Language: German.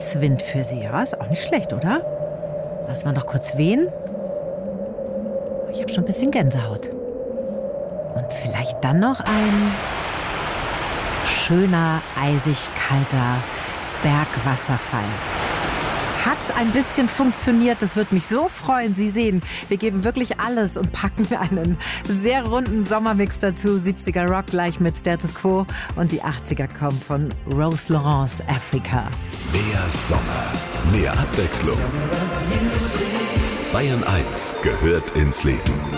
Eiswind für Sie. Ja, ist auch nicht schlecht, oder? Lass mal noch kurz wehen. Ich habe schon ein bisschen Gänsehaut. Und vielleicht dann noch ein schöner, eisig kalter Bergwasserfall. Hat's ein bisschen funktioniert, das wird mich so freuen. Sie sehen, wir geben wirklich alles und packen einen sehr runden Sommermix dazu. 70er Rock gleich mit Status Quo und die 80er kommen von Rose Laurence, Africa. Mehr Sommer, mehr Abwechslung. Bayern 1 gehört ins Leben.